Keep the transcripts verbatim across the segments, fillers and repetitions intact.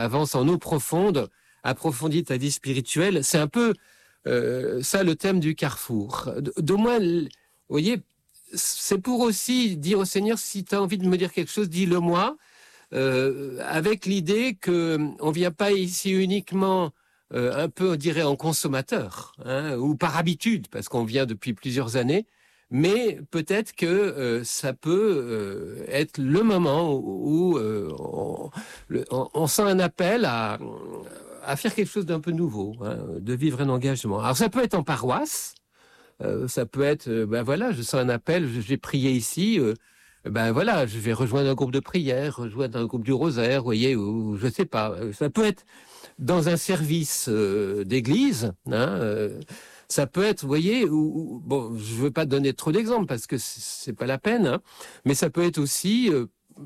avance en eau profonde, approfondit ta vie spirituelle. C'est un peu euh, ça le thème du carrefour. D'au moins, vous voyez, c'est pour aussi dire au Seigneur, si tu as envie de me dire quelque chose, dis-le-moi, euh, avec l'idée qu'on ne vient pas ici uniquement euh, un peu, on dirait, en consommateur, hein, ou par habitude, parce qu'on vient depuis plusieurs années, mais peut-être que euh, ça peut euh, être le moment où, où euh, on, le, on, on sent un appel à, à faire quelque chose d'un peu nouveau, hein, de vivre un engagement. Alors ça peut être en paroisse, euh, ça peut être, euh, ben voilà, je sens un appel, j'ai prié ici, euh, ben voilà, je vais rejoindre un groupe de prière, rejoindre un groupe du rosaire, vous voyez, ou je sais pas. Ça peut être dans un service euh, d'église, hein, euh, ça peut être, vous voyez, ou, ou, bon, je veux pas donner trop d'exemples parce que c'est pas la peine, hein, mais ça peut être aussi euh,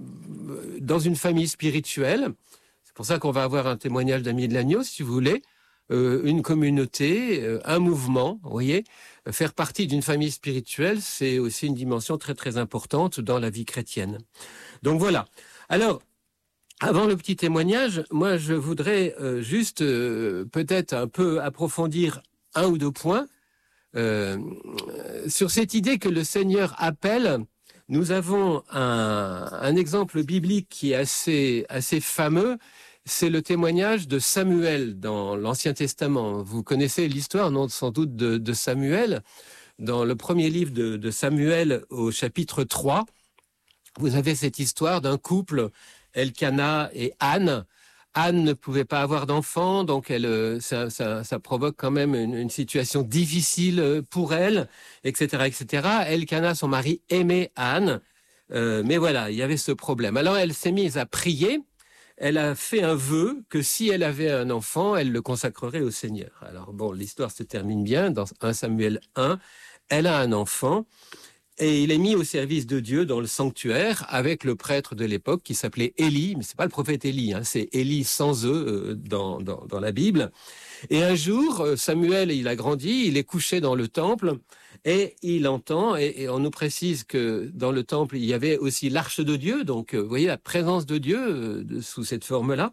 dans une famille spirituelle. C'est pour ça qu'on va avoir un témoignage d'Amis de l'Agneau, si vous voulez, euh, une communauté, euh, un mouvement, vous voyez. Faire partie d'une famille spirituelle, c'est aussi une dimension très très importante dans la vie chrétienne. Donc voilà. Alors, avant le petit témoignage, moi je voudrais euh, juste euh, peut-être un peu approfondir un ou deux points euh, sur cette idée que le Seigneur appelle. Nous avons un, un exemple biblique qui est assez, assez fameux, c'est le témoignage de Samuel dans l'Ancien Testament. Vous connaissez l'histoire, non, sans doute, de, de Samuel. Dans le premier livre de, de Samuel, au chapitre trois, vous avez cette histoire d'un couple, Elkana et Anne. Anne ne pouvait pas avoir d'enfant, donc elle, ça, ça, ça provoque quand même une, une situation difficile pour elle, et cetera, et cetera. Elkana, son mari, aimait Anne, euh, mais voilà, il y avait ce problème. Alors elle s'est mise à prier. Elle a fait un vœu que si elle avait un enfant, elle le consacrerait au Seigneur. Alors bon, l'histoire se termine bien dans un Samuel un. Elle a un enfant. Et il est mis au service de Dieu dans le sanctuaire avec le prêtre de l'époque qui s'appelait Élie, mais c'est pas le prophète Élie, hein, c'est Élie sans eux euh, dans, dans, dans la Bible. Et un jour, Samuel, il a grandi, il est couché dans le temple et il entend, et, et on nous précise que dans le temple, il y avait aussi l'arche de Dieu, donc euh, vous voyez la présence de Dieu euh, de, sous cette forme-là.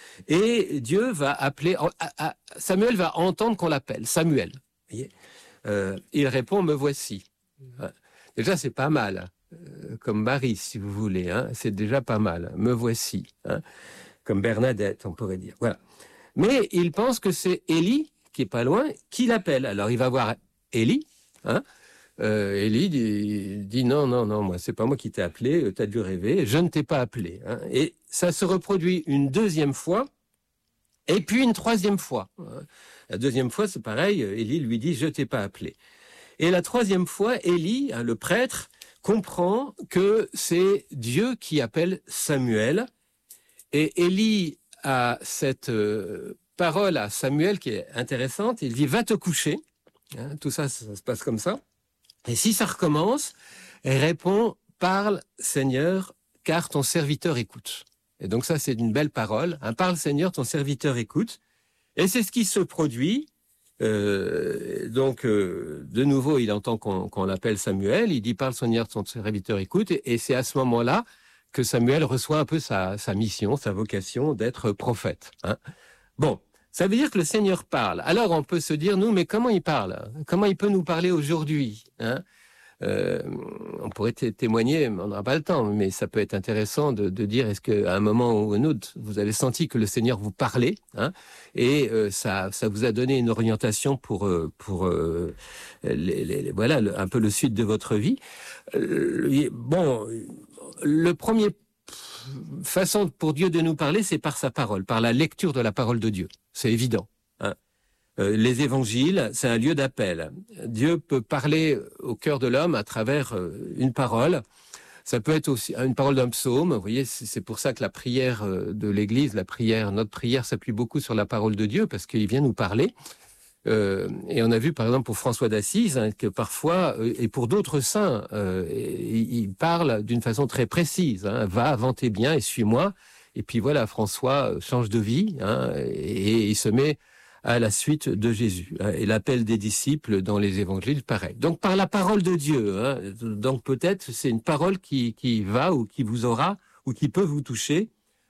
Et Dieu va appeler, à, à, Samuel va entendre qu'on l'appelle, Samuel. Vous voyez, euh, il répond, me voici. Déjà, c'est pas mal, euh, comme Marie, si vous voulez, hein, c'est déjà pas mal. Me voici, hein, comme Bernadette, on pourrait dire. Voilà. Mais il pense que c'est Élie, qui est pas loin, qui l'appelle. Alors, il va voir Élie. Hein, euh, Élie dit, dit non, non, non, moi, c'est pas moi qui t'ai appelé, t'as dû rêver, je ne t'ai pas appelé. Hein. Et ça se reproduit une deuxième fois, et puis une troisième fois. La deuxième fois, c'est pareil, Élie lui dit, je t'ai pas appelé. Et la troisième fois, Élie, le prêtre, comprend que c'est Dieu qui appelle Samuel. Et Élie a cette euh, parole à Samuel qui est intéressante. Il dit, va te coucher. Hein, tout ça, ça se passe comme ça. Et si ça recommence, elle répond, parle Seigneur, car ton serviteur écoute. Et donc ça, c'est une belle parole. Hein, parle Seigneur, ton serviteur écoute. Et c'est ce qui se produit. Euh, donc, euh, de nouveau, il entend qu'on, qu'on l'appelle Samuel. Il dit, parle Seigneur, ton serviteur écoute. Et, et c'est à ce moment-là que Samuel reçoit un peu sa, sa mission, sa vocation d'être prophète. Hein. Bon, ça veut dire que le Seigneur parle. Alors, on peut se dire, nous, mais comment il parle? Comment il peut nous parler aujourd'hui? Hein? Euh, on pourrait t- témoigner, mais on n'aura pas le temps, mais ça peut être intéressant de, de dire, est-ce qu'à un moment ou un autre, vous avez senti que le Seigneur vous parlait, hein, et euh, ça, ça vous a donné une orientation pour, euh, pour euh, les, les, voilà, le, un peu le suite de votre vie. Euh, bon, le premier façon pour Dieu de nous parler, c'est par sa parole, par la lecture de la parole de Dieu. C'est évident. Hein. Les évangiles, c'est un lieu d'appel. Dieu peut parler au cœur de l'homme à travers une parole. Ça peut être aussi une parole d'un psaume. Vous voyez, c'est pour ça que la prière de l'Église, la prière, notre prière s'appuie beaucoup sur la parole de Dieu parce qu'il vient nous parler. Euh, et on a vu, par exemple, pour François d'Assise, hein, que parfois, euh, et pour d'autres saints, euh, il parle d'une façon très précise. Hein, va avant tes biens et suis-moi. Et puis voilà, François change de vie, hein, et, et il se met à la suite de Jésus. Et l'appel des disciples dans les évangiles, pareil. Donc par la parole de Dieu, hein, donc peut-être c'est une parole qui, qui va ou qui vous aura ou qui peut vous toucher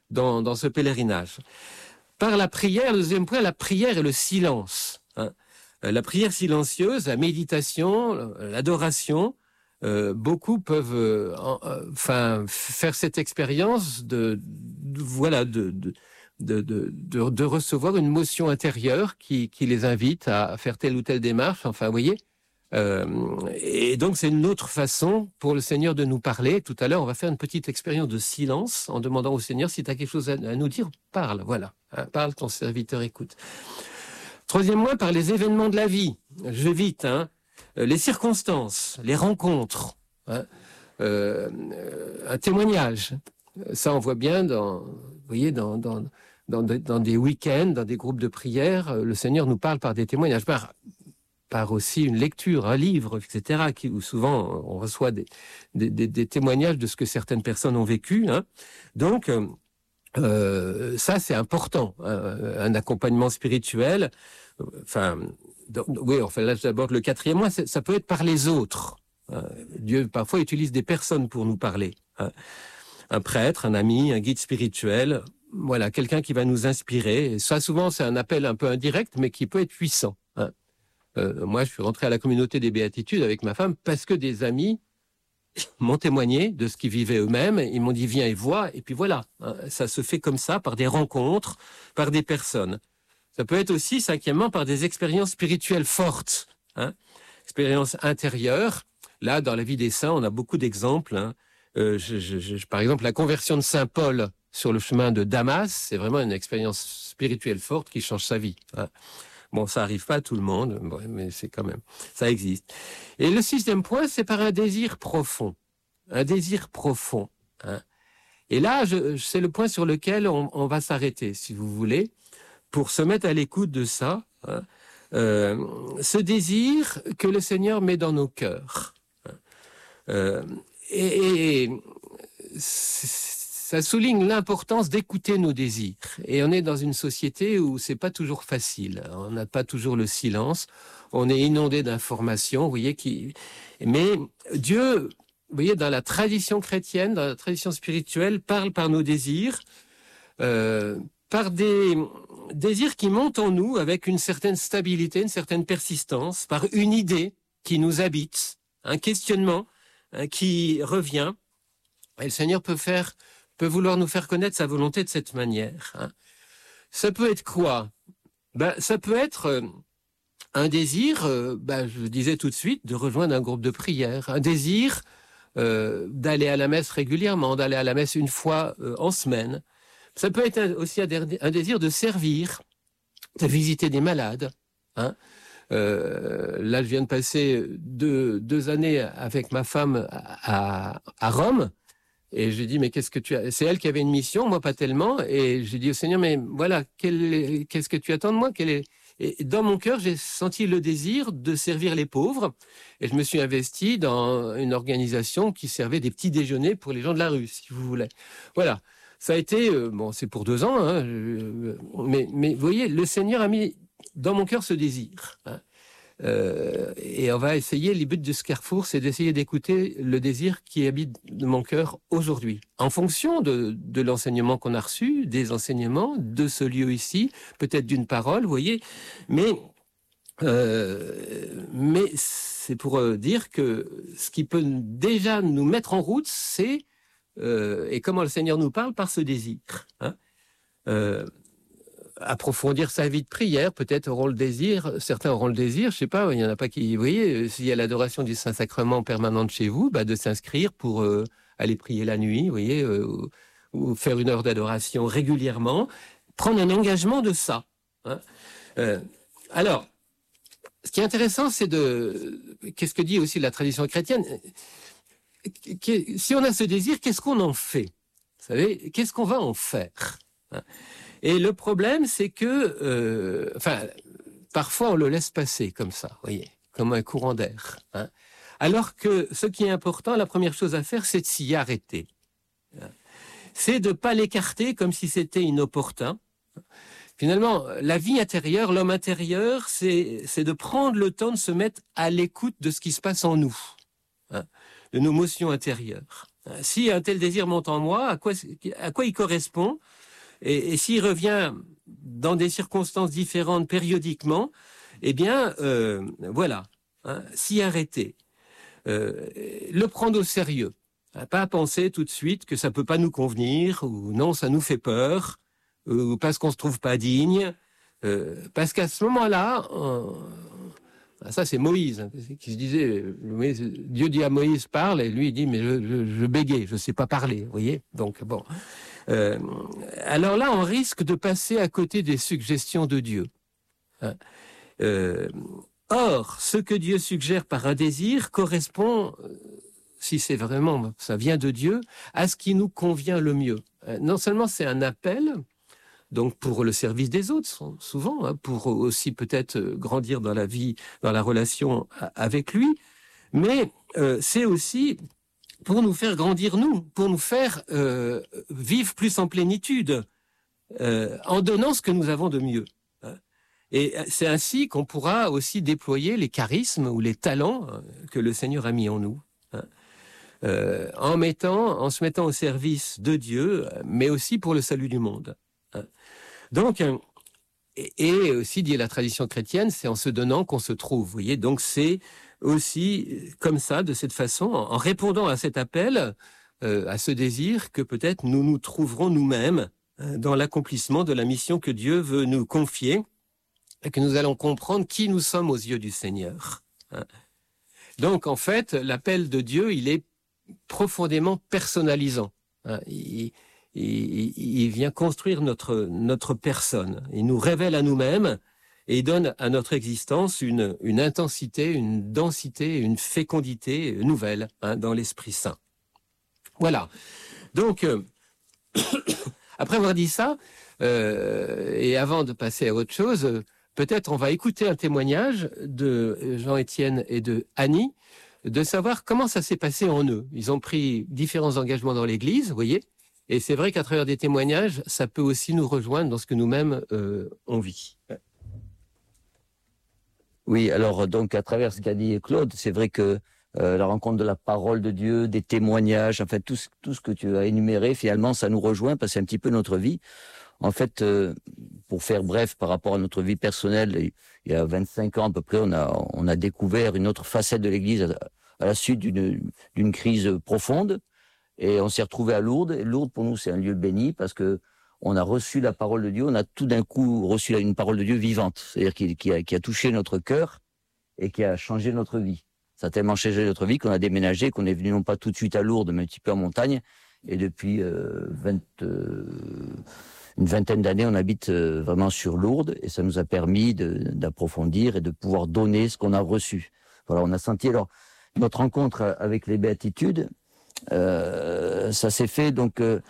dans, dans ce pèlerinage. Par la prière, le deuxième point, la prière et le silence. Hein. La prière silencieuse, la méditation, l'adoration, euh, beaucoup peuvent euh, enfin, faire cette expérience de, de, voilà, de, de, de, de, de, de recevoir une motion intérieure qui, qui les invite à faire telle ou telle démarche. Enfin, vous voyez. Euh, et donc, c'est une autre façon pour le Seigneur de nous parler. Tout à l'heure, on va faire une petite expérience de silence en demandant au Seigneur si tu as quelque chose à, à nous dire, parle. Voilà, hein, parle, ton serviteur écoute. Troisième point, par les événements de la vie. Je vais vite, hein. Les circonstances, les rencontres, hein. euh, un témoignage. Ça, on voit bien dans, vous voyez, dans, dans, dans, dans des week-ends, dans des groupes de prière, le Seigneur nous parle par des témoignages, par, par aussi une lecture, un livre, et cetera, qui, où souvent on reçoit des, des, des, des témoignages de ce que certaines personnes ont vécu, hein. Donc, Euh, ça, c'est important, un, un accompagnement spirituel. Enfin, donc, oui, enfin, là, j'aborde le quatrième mois, ça peut être par les autres. Euh, Dieu, parfois, utilise des personnes pour nous parler. Hein. Un prêtre, un ami, un guide spirituel, voilà, quelqu'un qui va nous inspirer. Et ça, souvent, c'est un appel un peu indirect, mais qui peut être puissant. Hein. Euh, moi, je suis rentré à la communauté des Béatitudes avec ma femme parce que des amis m'ont témoigné de ce qu'ils vivaient eux-mêmes, ils m'ont dit viens et vois, et puis voilà, hein, ça se fait comme ça, par des rencontres, par des personnes. Ça peut être aussi, cinquièmement, par des expériences spirituelles fortes, hein, expériences intérieures. Là, dans la vie des saints, on a beaucoup d'exemples. Hein. Euh, je, je, je, par exemple, la conversion de saint Paul sur le chemin de Damas, c'est vraiment une expérience spirituelle forte qui change sa vie. Hein. Bon, ça arrive pas à tout le monde, mais c'est quand même, ça existe. Et le sixième point, c'est par un désir profond, un désir profond. Hein. Et là, je, c'est le point sur lequel on, on va s'arrêter, si vous voulez, pour se mettre à l'écoute de ça. Hein. Euh, ce désir que le Seigneur met dans nos cœurs. Hein. Euh, et, et ça souligne l'importance d'écouter nos désirs. Et on est dans une société où c'est pas toujours facile. On n'a pas toujours le silence. On est inondé d'informations, vous voyez, qui... Mais Dieu, vous voyez, dans la tradition chrétienne, dans la tradition spirituelle, parle par nos désirs, euh, par des désirs qui montent en nous avec une certaine stabilité, une certaine persistance, par une idée qui nous habite, un questionnement hein, qui revient. Et le Seigneur peut faire peut vouloir nous faire connaître sa volonté de cette manière. Hein. Ça peut être quoi? Ben, ça peut être euh, un désir, euh, ben, je le disais tout de suite, de rejoindre un groupe de prière, un désir euh, d'aller à la messe régulièrement, d'aller à la messe une fois euh, en semaine. Ça peut être un, aussi un, un désir de servir, de visiter des malades. Hein. Euh, là, je viens de passer deux, deux années avec ma femme à, à Rome. Et je lui ai dit, mais qu'est-ce que tu as... C'est elle qui avait une mission, moi pas tellement. Et j'ai dit au Seigneur, mais voilà, quel... qu'est-ce que tu attends de moi? Quel est... Et dans mon cœur, j'ai senti le désir de servir les pauvres. Et je me suis investi dans une organisation qui servait des petits déjeuners pour les gens de la rue, si vous voulez. Voilà. Ça a été... Euh, bon, c'est pour deux ans. Hein, je... mais, mais vous voyez, le Seigneur a mis dans mon cœur ce désir. Hein. Euh, et on va essayer, les buts de ce carrefour, c'est d'essayer d'écouter le désir qui habite mon cœur aujourd'hui, en fonction de, de l'enseignement qu'on a reçu, des enseignements, de ce lieu ici, peut-être d'une parole, vous voyez, mais, euh, mais c'est pour dire que ce qui peut déjà nous mettre en route, c'est, euh, et comment le Seigneur nous parle, par ce désir, hein. euh, approfondir sa vie de prière, peut-être auront le désir, certains auront le désir, je sais pas, il y en a pas qui, vous voyez, s'il y a l'adoration du Saint-Sacrement permanente chez vous, bah, de s'inscrire pour euh, aller prier la nuit, vous voyez, euh, ou, ou faire une heure d'adoration régulièrement, prendre un engagement de ça. Hein. Euh, alors, ce qui est intéressant, c'est de, qu'est-ce que dit aussi la tradition chrétienne, si on a ce désir, qu'est-ce qu'on en fait? Vous savez, qu'est-ce qu'on va en faire? Hein. Et le problème, c'est que, euh, enfin, parfois on le laisse passer comme ça, vous voyez, comme un courant d'air. Hein. Alors que ce qui est important, la première chose à faire, c'est de s'y arrêter. Hein. C'est de ne pas l'écarter comme si c'était inopportun. Finalement, la vie intérieure, l'homme intérieur, c'est, c'est de prendre le temps de se mettre à l'écoute de ce qui se passe en nous, hein, de nos motions intérieures. Si un tel désir monte en moi, à quoi, à quoi il correspond ? Et, et s'il revient dans des circonstances différentes périodiquement, eh bien, euh, voilà, hein, s'y arrêter, euh, le prendre au sérieux, hein, pas penser tout de suite que ça peut pas nous convenir, ou non, ça nous fait peur, ou parce qu'on se trouve pas digne, euh, parce qu'à ce moment-là, on... ça c'est Moïse, hein, qui se disait, Dieu dit à Moïse, parle, et lui il dit, mais je, je, je bégaye, je sais pas parler, vous voyez, donc bon. Euh, alors là, on risque de passer à côté des suggestions de Dieu. Hein. Euh, or, ce que Dieu suggère par un désir correspond, si c'est vraiment, ça vient de Dieu, à ce qui nous convient le mieux. Non seulement c'est un appel, donc pour le service des autres, souvent, hein, pour aussi peut-être grandir dans la vie, dans la relation avec lui, mais euh, c'est aussi pour nous faire grandir nous, pour nous faire euh, vivre plus en plénitude, euh, en donnant ce que nous avons de mieux. Et c'est ainsi qu'on pourra aussi déployer les charismes ou les talents que le Seigneur a mis en nous, hein, euh, en mettant, en se mettant au service de Dieu, mais aussi pour le salut du monde. Hein. Donc, et, et aussi, dit la tradition chrétienne, c'est en se donnant qu'on se trouve. Vous voyez, donc c'est aussi comme ça, de cette façon, en répondant à cet appel, euh, à ce désir, que peut-être nous nous trouverons nous-mêmes hein, dans l'accomplissement de la mission que Dieu veut nous confier, et que nous allons comprendre qui nous sommes aux yeux du Seigneur. Hein. Donc, en fait, l'appel de Dieu, il est profondément personnalisant. Hein. Il, il, il vient construire notre, notre personne. Il nous révèle à nous-mêmes et donne à notre existence une, une intensité, une densité, une fécondité nouvelle hein, dans l'Esprit Saint. Voilà. Donc, euh, après avoir dit ça, euh, et avant de passer à autre chose, peut-être on va écouter un témoignage de Jean-Étienne et de Annie, de savoir comment ça s'est passé en eux. Ils ont pris différents engagements dans l'Église, vous voyez, et c'est vrai qu'à travers des témoignages, ça peut aussi nous rejoindre dans ce que nous-mêmes euh, on vit. Oui, alors donc à travers ce qu'a dit Claude, c'est vrai que euh, la rencontre de la parole de Dieu, des témoignages, en fait tout ce, tout ce que tu as énuméré, finalement ça nous rejoint parce que c'est un petit peu notre vie. En fait, euh, pour faire bref par rapport à notre vie personnelle, il y a vingt-cinq ans à peu près, on a, on a découvert une autre facette de l'Église à, à la suite d'une, d'une crise profonde. Et on s'est retrouvé à Lourdes. Et Lourdes, pour nous, c'est un lieu béni parce que on a reçu la parole de Dieu. On a tout d'un coup reçu une parole de Dieu vivante, c'est-à-dire qui, qui, a, qui a touché notre cœur et qui a changé notre vie. Ça a tellement changé notre vie qu'on a déménagé, qu'on est venu non pas tout de suite à Lourdes, mais un petit peu en montagne. Et depuis euh, vingt, euh, une vingtaine d'années, on habite euh, vraiment sur Lourdes. Et ça nous a permis de, d'approfondir et de pouvoir donner ce qu'on a reçu. Voilà, on a senti alors notre rencontre avec les béatitudes. Euh, ça s'est fait donc euh,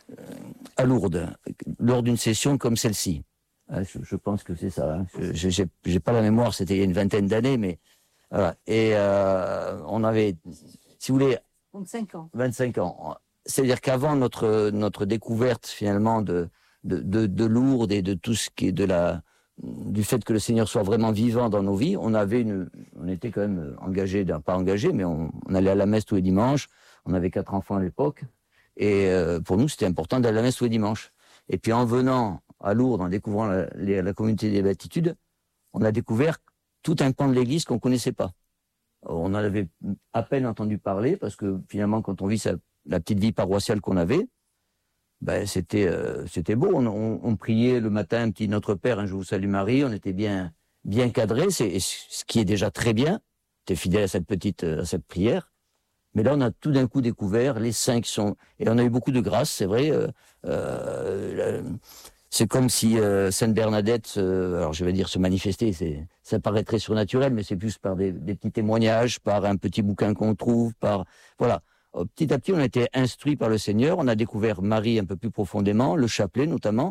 à Lourdes, lors d'une session comme celle-ci. Je, je pense que c'est ça. Hein. Je, j'ai, j'ai pas la mémoire, c'était il y a une vingtaine d'années, mais voilà. Et euh, on avait, si vous voulez, vingt-cinq ans. vingt-cinq ans. C'est-à-dire qu'avant notre notre découverte finalement de de, de de Lourdes et de tout ce qui est de la du fait que le Seigneur soit vraiment vivant dans nos vies, on avait une, on était quand même engagé, pas engagé, mais on, on allait à la messe tous les dimanches. On avait quatre enfants à l'époque, et euh, pour nous c'était important d'aller à la messe tous les dimanches. Et puis en venant à Lourdes, en découvrant la, la, la communauté des béatitudes, on a découvert tout un pan de l'Église qu'on connaissait pas. On en avait à peine entendu parler parce que finalement, quand on vit sa, la petite vie paroissiale qu'on avait, ben c'était euh, c'était beau. On, on, on priait le matin un petit Notre Père, un Je vous salue Marie. On était bien bien cadré, c'est ce qui est déjà très bien. T'es fidèle à cette petite à cette prière. Mais là, on a tout d'un coup découvert les saints qui sont... Et on a eu beaucoup de grâce, c'est vrai. Euh, euh, c'est comme si euh, Sainte Bernadette, euh, alors je vais dire se manifester, c'est, ça paraîtrait surnaturel, mais c'est plus par des, des petits témoignages, par un petit bouquin qu'on trouve, par... Voilà. Petit à petit, on a été instruits par le Seigneur, on a découvert Marie un peu plus profondément, le chapelet notamment.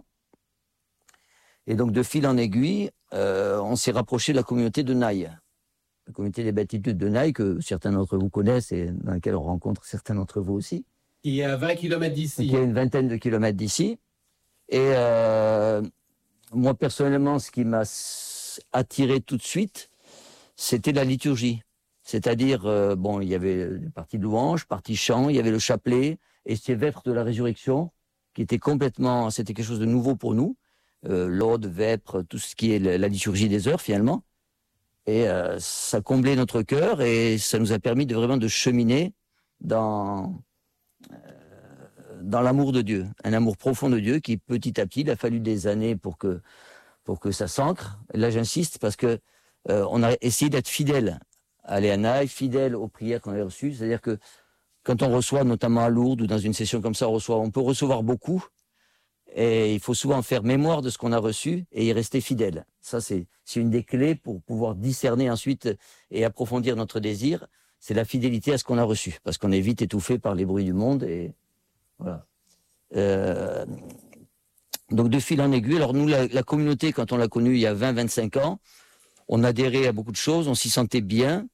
Et donc, de fil en aiguille, euh, on s'est rapproché de la communauté de Naï. La communauté des béatitudes de Naï, que certains d'entre vous connaissent et dans laquelle on rencontre certains d'entre vous aussi. Qui est à vingt kilomètres d'ici. Qui est à une vingtaine de kilomètres d'ici. Et euh, moi, personnellement, ce qui m'a attiré tout de suite, c'était la liturgie. C'est-à-dire, euh, bon, il y avait une partie de louange, partie chant, il y avait le chapelet, et ces vêpres de la résurrection qui était complètement, c'était quelque chose de nouveau pour nous, euh, l'aude, vêpres, tout ce qui est la, la liturgie des heures finalement. Et euh, ça comblait notre cœur et ça nous a permis de vraiment de cheminer dans euh, dans l'amour de Dieu, un amour profond de Dieu qui petit à petit, il a fallu des années pour que pour que ça s'ancre. Là, j'insiste parce que euh, on a essayé d'être fidèle à Léanaï, fidèle aux prières qu'on avait reçues. C'est-à-dire que quand on reçoit, notamment à Lourdes ou dans une session comme ça, on reçoit, on peut recevoir beaucoup. Et il faut souvent faire mémoire de ce qu'on a reçu et y rester fidèle. Ça, c'est, c'est une des clés pour pouvoir discerner ensuite et approfondir notre désir. C'est la fidélité à ce qu'on a reçu, parce qu'on est vite étouffé par les bruits du monde. Et voilà. Euh, donc, de fil en aiguille, alors nous, la, la communauté, quand on l'a connue il y a vingt à vingt-cinq ans, on adhérait à beaucoup de choses, on s'y sentait bien,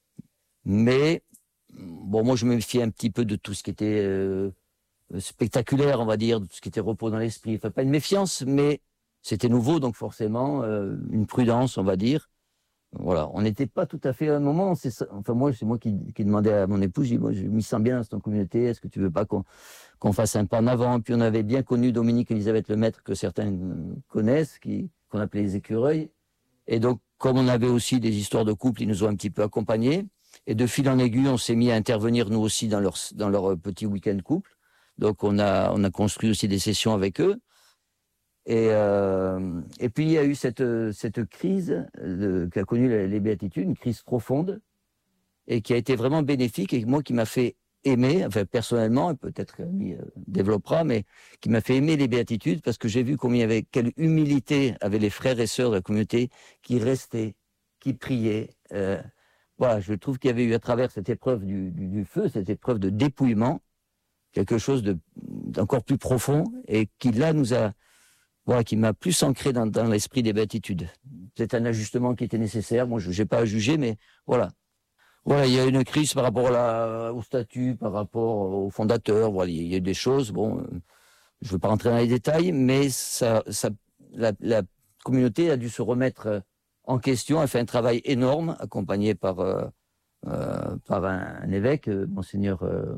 mais bon, moi, je me méfiais un petit peu de tout ce qui était... Euh, spectaculaire, on va dire, tout ce qui était repos dans l'esprit. Enfin, pas une méfiance, mais c'était nouveau, donc forcément, euh, une prudence, on va dire. Voilà, on n'était pas tout à fait à un moment, c'est ça, enfin moi, c'est moi qui, qui demandais à mon épouse, je dis, moi, je m'y sens bien dans cette communauté, est-ce que tu veux pas qu'on qu'on fasse un pas en avant? Puis on avait bien connu Dominique Elisabeth Lemaître, que certains connaissent, qui qu'on appelait les écureuils. Et donc, comme on avait aussi des histoires de couple, ils nous ont un petit peu accompagnés. Et de fil en aiguille, on s'est mis à intervenir, nous aussi, dans leur, dans leur petit week-end couple. Donc, on a, on a construit aussi des sessions avec eux. Et, euh, et puis, il y a eu cette, cette crise de, qu'a connue les, les béatitudes, une crise profonde, et qui a été vraiment bénéfique, et moi, qui m'a fait aimer, enfin, personnellement, peut-être qu'il euh, développera, mais qui m'a fait aimer les béatitudes, parce que j'ai vu combien il y avait, quelle humilité avaient les frères et sœurs de la communauté, qui restaient, qui priaient. Euh, voilà, je trouve qu'il y avait eu, à travers cette épreuve du, du, du feu, cette épreuve de dépouillement, quelque chose de d'encore plus profond et qui là nous a voilà qui m'a plus ancré dans, dans l'esprit des béatitudes. C'est un ajustement qui était nécessaire. Moi, je n'ai pas à juger, mais voilà. Voilà, il y a une crise par rapport à la, au statut, par rapport au fondateur. Voilà, il y a eu des choses. Bon, je ne veux pas rentrer dans les détails, mais ça, ça, la, la communauté a dû se remettre en question. Elle a fait un travail énorme, accompagné par euh, euh, par un, un évêque, monseigneur. Euh,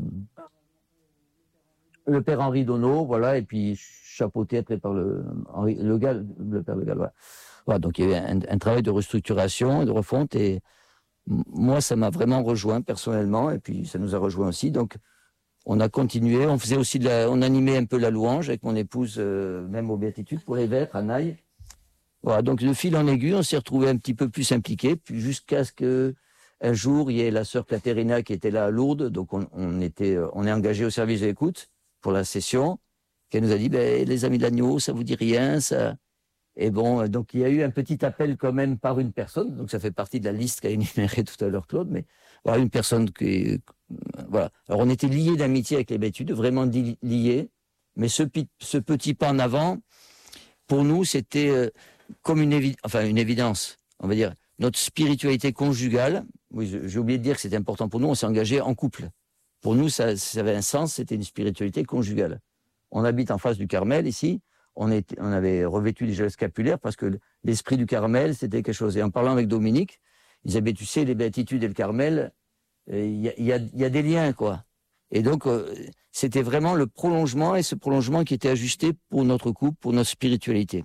Le père Henri Donneau, voilà, et puis chapeauté après par le Henri Le Gall, le père Le Gall, voilà. Voilà, donc il y a eu un, un travail de restructuration et de refonte, et moi ça m'a vraiment rejoint personnellement, et puis ça nous a rejoint aussi. Donc on a continué, on faisait aussi de la, on animait un peu la louange avec mon épouse, euh, même aux béatitudes pour les vêpres à Naï. Voilà, donc de fil en aiguille, on s'est retrouvé un petit peu plus impliqués, puis jusqu'à ce que un jour il y ait la sœur Caterina qui était là à Lourdes, donc on, on était, on est engagé au service de l'écoute pour la session, qui nous a dit, ben, les amis de l'agneau, ça vous dit rien, ça. Et bon, donc il y a eu un petit appel quand même par une personne, donc ça fait partie de la liste qu'a énumérée tout à l'heure Claude, mais voilà, une personne qui, voilà. Alors on était liés d'amitié avec les béatitudes, vraiment liés, mais ce, ce petit pas en avant, pour nous, c'était comme une, évi enfin, une évidence, on va dire, notre spiritualité conjugale. Oui, j'ai oublié de dire que c'était important pour nous, on s'est engagé en couple. Pour nous, ça, ça avait un sens, c'était une spiritualité conjugale. On habite en face du Carmel, ici. On, était, on avait revêtu les gestes scapulaires parce que l'esprit du Carmel, c'était quelque chose. Et en parlant avec Dominique, il disait, ben, tu sais, les béatitudes et le Carmel, il euh, y, y, a, y a des liens, quoi. Et donc, euh, c'était vraiment le prolongement, et ce prolongement qui était ajusté pour notre couple, pour notre spiritualité.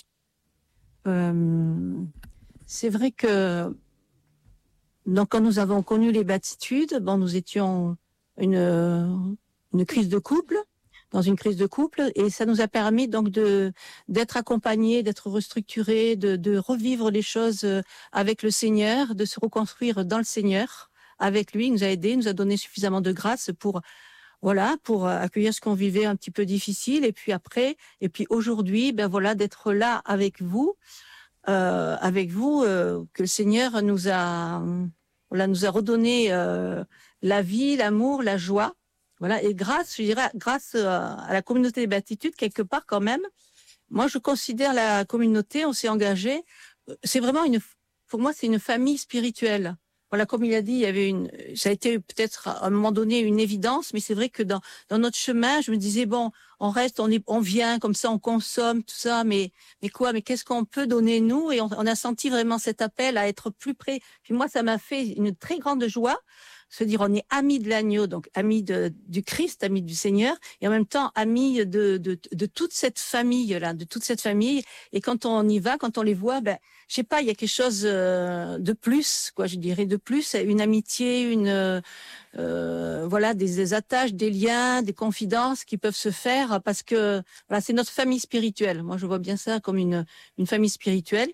Euh, c'est vrai que donc, quand nous avons connu les béatitudes, bon, nous étions une, une crise de couple, dans une crise de couple, et ça nous a permis donc de d'être accompagnés, d'être restructurés, de, de revivre les choses avec le Seigneur, de se reconstruire dans le Seigneur, avec lui. Il nous a aidés, il nous a donné suffisamment de grâce pour voilà, pour accueillir ce qu'on vivait un petit peu difficile, et puis après, et puis aujourd'hui, ben voilà, d'être là avec vous, euh, avec vous, euh, que le Seigneur nous a voilà, nous a redonné euh, la vie, l'amour, la joie. Voilà, et grâce, je dirais, grâce à la communauté des béatitudes, quelque part quand même, moi je considère la communauté, on s'est engagé, c'est vraiment une, pour moi c'est une famille spirituelle. Voilà, comme il a dit, il y avait une, ça a été peut-être à un moment donné une évidence, mais c'est vrai que dans dans notre chemin, je me disais bon, on reste, on est, on vient comme ça, on consomme tout ça, mais mais quoi, mais qu'est-ce qu'on peut donner nous? Et on, on a senti vraiment cet appel à être plus près. Puis moi, ça m'a fait une très grande joie se dire on est amis de l'agneau, donc amis de, du Christ, amis du Seigneur, et en même temps amis de, de, de toute cette famille-là, de toute cette famille. Et quand on y va, quand on les voit, ben, je sais pas, il y a quelque chose de plus, quoi, je dirais de plus, une amitié, une, euh, voilà, des, des attaches, des liens, des confidences qui peuvent se faire parce que, voilà, c'est notre famille spirituelle. Moi, je vois bien ça comme une, une famille spirituelle.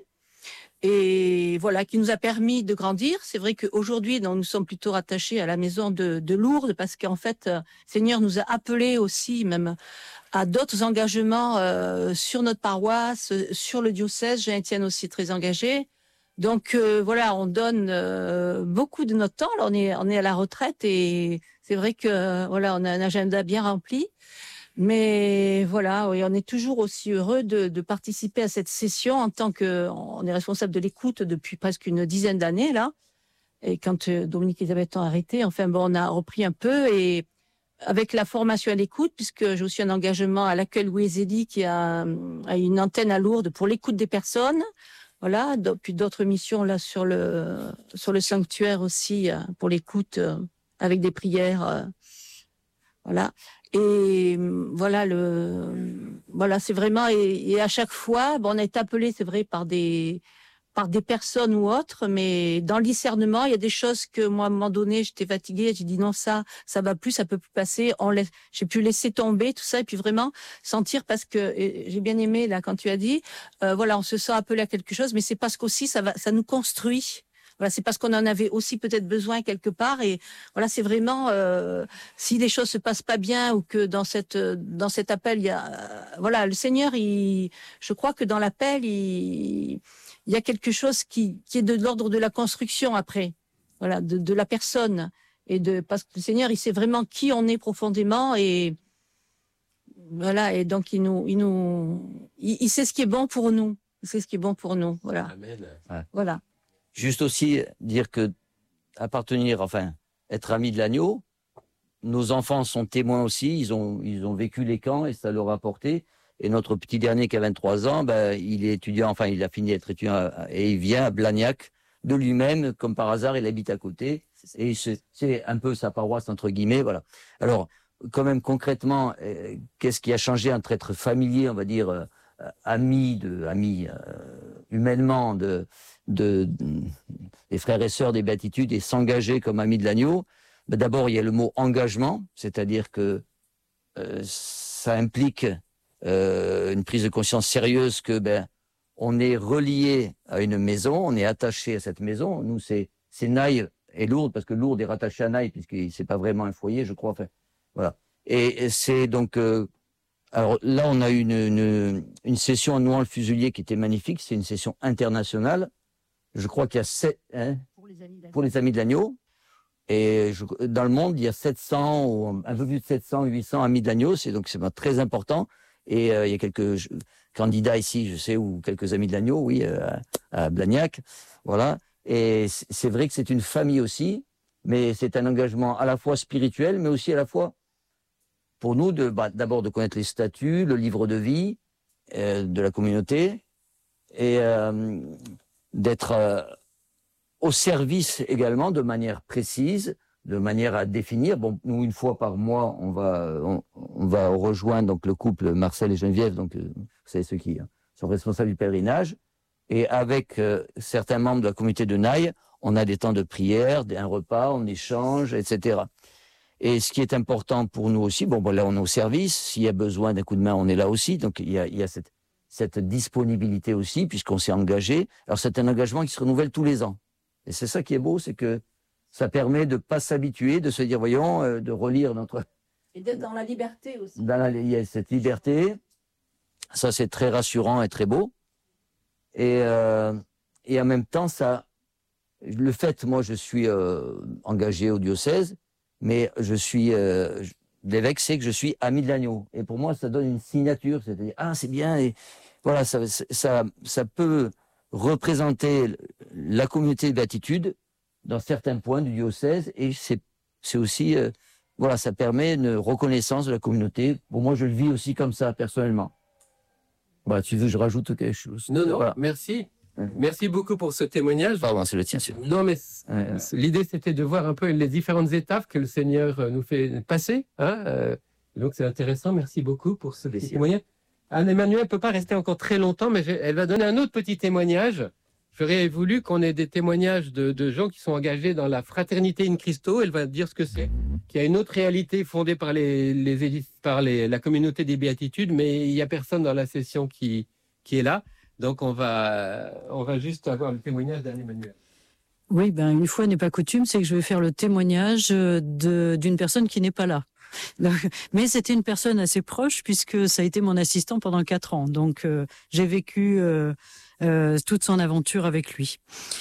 Et voilà, qui nous a permis de grandir. C'est vrai qu'aujourd'hui, nous sommes plutôt rattachés à la maison de, de Lourdes parce qu'en fait, euh, Seigneur nous a appelés aussi même à d'autres engagements euh, sur notre paroisse, sur le diocèse. Jean-Étienne aussi très engagé. Donc euh, voilà, on donne euh, beaucoup de notre temps. Là, on est, on est à la retraite et c'est vrai que voilà, on a un agenda bien rempli. Mais voilà, oui, on est toujours aussi heureux de, de participer à cette session en tant que on est responsable de l'écoute depuis presque une dizaine d'années là. Et quand euh, Dominique et Elisabeth ont arrêté, enfin bon, on a repris un peu et avec la formation à l'écoute, puisque j'ai aussi un engagement à l'accueil Louis Zélie qui a, a une antenne à Lourdes pour l'écoute des personnes. Voilà, puis d'autres missions là sur le sur le sanctuaire aussi pour l'écoute euh, avec des prières. Euh, voilà. Et voilà le voilà c'est vraiment et, et à chaque fois bon, on est appelé c'est vrai par des par des personnes ou autres, mais dans le discernement il y a des choses que moi à un moment donné j'étais fatiguée, j'ai dit non ça ça va plus, ça peut plus passer, on laisse, j'ai pu laisser tomber tout ça et puis vraiment sentir parce que j'ai bien aimé là quand tu as dit euh, voilà on se sent appelé à quelque chose mais c'est parce qu'aussi ça va ça nous construit. Voilà, c'est parce qu'on en avait aussi peut-être besoin quelque part et voilà, c'est vraiment euh, si les choses se passent pas bien ou que dans cette dans cet appel il y a euh, voilà, le Seigneur il je crois que dans l'appel il il y a quelque chose qui qui est de l'ordre de la construction après. Voilà, de de la personne et de parce que le Seigneur, il sait vraiment qui on est profondément et voilà et donc il nous il nous il, il sait ce qui est bon pour nous. Il sait ce qui est bon pour nous, voilà. Amen. Ouais. Voilà. Juste aussi dire que appartenir, enfin, être ami de l'agneau, nos enfants sont témoins aussi, ils ont, ils ont vécu les camps et ça leur a apporté. Et notre petit dernier qui a vingt-trois ans, ben, il est étudiant, enfin, il a fini d'être étudiant à, et il vient à Blagnac de lui-même, comme par hasard, il habite à côté. Et c'est un peu sa paroisse, entre guillemets, voilà. Alors, quand même, concrètement, euh, qu'est-ce qui a changé entre être familier, on va dire, euh, ami, de, ami euh, humainement, de, de, de, des frères et sœurs des béatitudes et s'engager comme amis de l'agneau? Ben, d'abord, il y a le mot engagement, c'est-à-dire que euh, ça implique euh, une prise de conscience sérieuse que ben, on est relié à une maison, on est attaché à cette maison. Nous, c'est Naï et Lourdes, parce que Lourdes est rattaché à Naï, puisque c'est pas vraiment un foyer, je crois. Enfin, voilà. Et, et c'est donc... Euh, alors là, on a eu une, une, une session à Nouan-le-Fuselier qui était magnifique. C'est une session internationale. Je crois qu'il y a sept... Hein, pour, les pour les amis de l'agneau. Et je, dans le monde, il y a sept cents, ou un peu plus de sept cents, huit cents amis de l'agneau. C'est donc c'est très important. Et euh, il y a quelques je, candidats ici, je sais, ou quelques amis de l'agneau, oui, euh, à, à Blagnac. Voilà. Et c'est vrai que c'est une famille aussi, mais c'est un engagement à la fois spirituel, mais aussi à la fois pour nous de bah, d'abord de connaître les statuts, le livre de vie euh, de la communauté, et euh, d'être euh, au service également de manière précise, de manière à définir. Bon, nous, une fois par mois, on va, on, on va rejoindre donc, le couple Marcel et Geneviève, donc, euh, vous savez, ceux qui sont responsables du pèlerinage. Et avec euh, certains membres de la communauté de Naï, on a des temps de prière, un repas, on échange, et cetera. Et ce qui est important pour nous aussi, bon, bon là, on est au service. S'il y a besoin d'un coup de main, on est là aussi. Donc, il y a, il y a cette, cette disponibilité aussi, puisqu'on s'est engagé. Alors, c'est un engagement qui se renouvelle tous les ans. Et c'est ça qui est beau, c'est que ça permet de ne pas s'habituer, de se dire, voyons, euh, de relire notre... Et d'être dans la liberté aussi. Dans la, il y a cette liberté. Ça, c'est très rassurant et très beau. Et, euh, et en même temps, ça, le fait, moi, je suis euh, engagé au diocèse, mais je suis... Euh, l'évêque sait que je suis ami de l'agneau. Et pour moi, ça donne une signature. C'est-à-dire, ah, c'est bien. Et voilà, ça, ça, ça peut représenter la communauté de béatitude dans certains points du diocèse, et c'est aussi, euh, voilà, ça permet une reconnaissance de la communauté. Pour moi, je le vis aussi comme ça, personnellement. Voilà, tu veux que je rajoute quelque chose? Non, non, voilà. Merci. Merci beaucoup pour ce témoignage. Pardon, c'est le tien, c'est... Non, mais Ouais. l'idée, c'était de voir un peu les différentes étapes que le Seigneur nous fait passer. Hein euh, donc, c'est intéressant. Merci beaucoup pour ce petit témoignage. Anne-Emmanuelle ne peut pas rester encore très longtemps, mais elle va donner un autre petit témoignage. J'aurais voulu qu'on ait des témoignages de, de gens qui sont engagés dans la fraternité in Christo. Elle va dire ce que c'est, qu'il y a une autre réalité fondée par, les, les, par les, la communauté des béatitudes, mais il n'y a personne dans la session qui, qui est là. Donc, on va, on va juste avoir le témoignage d'Anne-Emmanuelle. Oui, ben, une fois n'est pas coutume, c'est que je vais faire le témoignage de, d'une personne qui n'est pas là. Donc, mais c'était une personne assez proche puisque ça a été mon assistant pendant quatre ans. Donc, euh, j'ai vécu euh, euh, toute son aventure avec lui.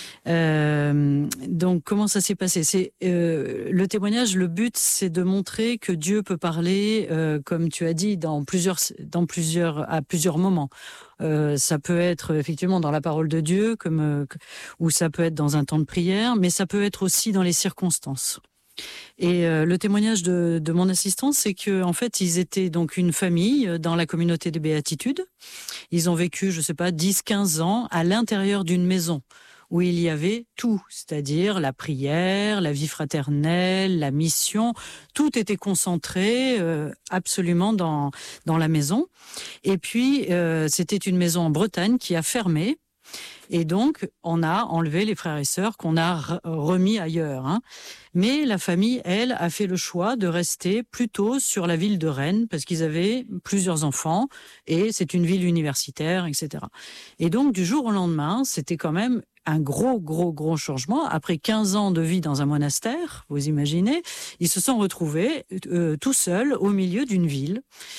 Euh, donc, comment ça s'est passé ? C'est euh, le témoignage. Le but, c'est de montrer que Dieu peut parler, euh, comme tu as dit, dans plusieurs, dans plusieurs, à plusieurs moments. Euh, ça peut être effectivement dans la parole de Dieu, comme euh, ou ça peut être dans un temps de prière, mais ça peut être aussi dans les circonstances. Et euh, le témoignage de, de mon assistant, c'est que en fait, ils étaient donc une famille dans la communauté des béatitudes. Ils ont vécu, je sais pas, dix, quinze ans à l'intérieur d'une maison où il y avait tout, c'est-à-dire la prière, la vie fraternelle, la mission, tout était concentré euh, absolument dans dans la maison. Et puis euh, c'était une maison en Bretagne qui a fermé. Et donc, on a enlevé les frères et sœurs qu'on a remis ailleurs. Hein. Mais la famille, elle, a fait le choix de rester plutôt sur la ville de Rennes parce qu'ils avaient plusieurs enfants et c'est une ville universitaire, et cetera. Et donc, du jour au lendemain, c'était quand même un gros, gros, gros changement. Après quinze ans de vie dans un monastère, vous imaginez, ils se sont retrouvés euh, tout seuls au milieu d'une ville.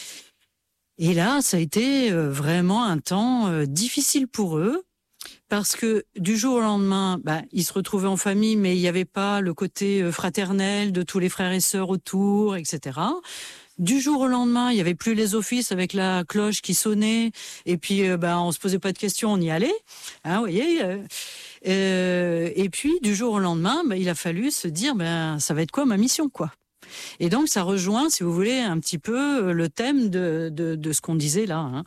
Et là, ça a été euh, vraiment un temps euh, difficile pour eux. Parce que du jour au lendemain, bah, ils se retrouvaient en famille, mais il n'y avait pas le côté fraternel de tous les frères et sœurs autour, et cetera. Du jour au lendemain, il n'y avait plus les offices avec la cloche qui sonnait, et puis euh, bah, on se posait pas de questions, on y allait. Hein, vous voyez euh, euh, et puis du jour au lendemain, bah, il a fallu se dire, ben ça va être quoi ma mission, quoi. Et donc ça rejoint, si vous voulez, un petit peu le thème de, de, de ce qu'on disait là. Hein.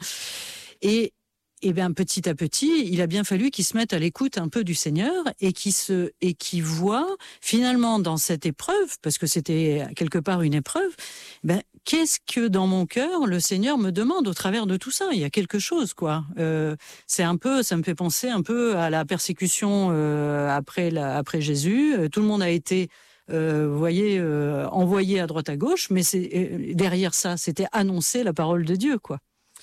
Et Et bien petit à petit, il a bien fallu qu'il se mette à l'écoute un peu du Seigneur et qu'il se et qu'il voit finalement dans cette épreuve, parce que c'était quelque part une épreuve, ben qu'est-ce que dans mon cœur le Seigneur me demande au travers de tout ça ? Il y a quelque chose, quoi. Euh, c'est un peu, ça me fait penser un peu à la persécution euh, après la, après Jésus. Tout le monde a été Euh, vous voyez, euh, envoyé à droite à gauche, mais c'est euh, derrière ça, c'était annoncer la parole de Dieu, quoi.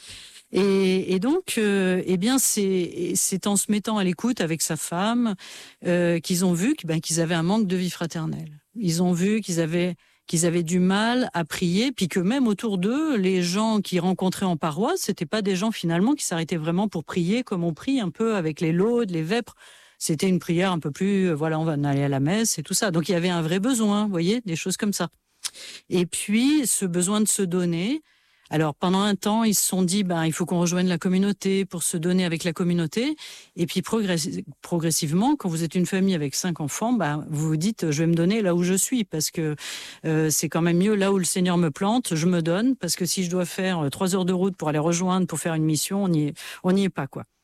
Et, et donc, euh, eh bien, c'est, c'est en se mettant à l'écoute avec sa femme euh, qu'ils ont vu que, ben, qu'ils avaient un manque de vie fraternelle. Ils ont vu qu'ils avaient qu'ils avaient du mal à prier, puis que même autour d'eux, les gens qu'ils rencontraient en paroisse, c'était pas des gens finalement qui s'arrêtaient vraiment pour prier comme on prie un peu avec les laudes, les vêpres. C'était une prière un peu plus, euh, voilà, on va aller à la messe et tout ça. Donc il y avait un vrai besoin, vous voyez, des choses comme ça. Et puis ce besoin de se donner. Alors pendant un temps, ils se sont dit, ben il faut qu'on rejoigne la communauté pour se donner avec la communauté. Et puis progress- progressivement, quand vous êtes une famille avec cinq enfants, ben vous vous dites, je vais me donner là où je suis parce que euh, c'est quand même mieux là où le Seigneur me plante, je me donne parce que si je dois faire trois heures de route pour aller rejoindre, pour faire une mission, on n'y est, on n'y est pas, quoi.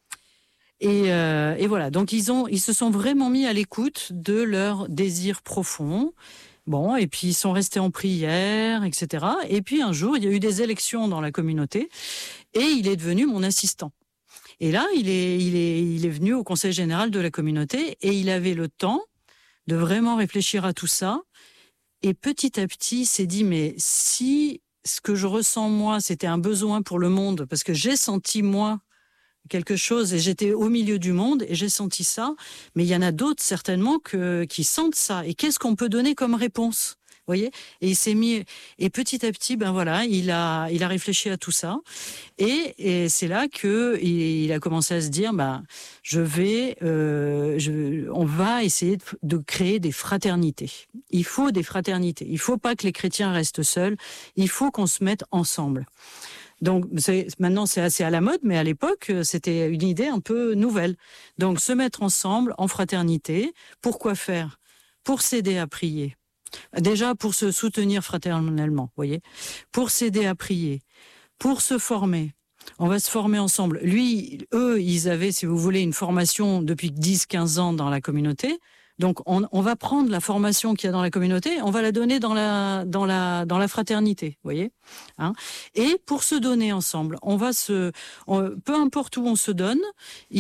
Et, euh, et voilà, donc ils ont, ils se sont vraiment mis à l'écoute de leurs désirs profonds. Bon, et puis ils sont restés en prière, et cetera. Et puis un jour, il y a eu des élections dans la communauté, et il est devenu mon assistant. Et là, il est, il est, il est venu au conseil général de la communauté, et il avait le temps de vraiment réfléchir à tout ça. Et petit à petit, il s'est dit, mais si ce que je ressens moi, c'était un besoin pour le monde, parce que j'ai senti moi quelque chose et j'étais au milieu du monde et j'ai senti ça, mais il y en a d'autres certainement que, qui sentent ça. Et qu'est-ce qu'on peut donner comme réponse ? Vous voyez ? Et il s'est mis, et petit à petit, ben voilà, il a, il a réfléchi à tout ça. Et, et c'est là que il, il a commencé à se dire, ben, je vais, euh, je, on va essayer de, de créer des fraternités. Il faut des fraternités. Il faut pas que les chrétiens restent seuls. Il faut qu'on se mette ensemble. Donc c'est, maintenant c'est assez à la mode, mais à l'époque c'était une idée un peu nouvelle. Donc se mettre ensemble en fraternité, pourquoi faire ? Pour s'aider à prier. Déjà pour se soutenir fraternellement, voyez, pour s'aider à prier, pour se former, On va se former ensemble. Lui, eux, ils avaient, si vous voulez, une formation depuis dix quinze ans dans la communauté. Donc, on, on va prendre la formation qu'il y a dans la communauté, on va la donner dans la, dans la, dans la fraternité, vous voyez, hein. Et pour se donner ensemble, on va se, on, peu importe où on se donne,